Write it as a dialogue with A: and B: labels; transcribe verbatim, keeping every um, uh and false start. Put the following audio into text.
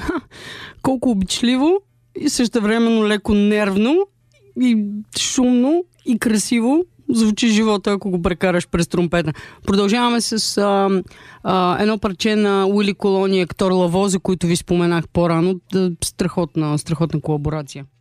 A: колко обичливо и същевременно леко нервно и шумно и красиво звучи живота, ако го прекараш през тромпета. Продължаваме с а, а, едно парче на Уили Колон и Ектор Лавозе, които ви споменах по-рано. Страхотна, страхотна колаборация.